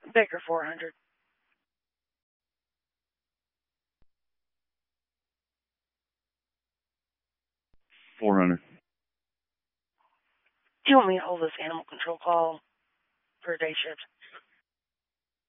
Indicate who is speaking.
Speaker 1: Baker 400.
Speaker 2: 400.
Speaker 1: Do you want me to hold this animal control call for a day shift?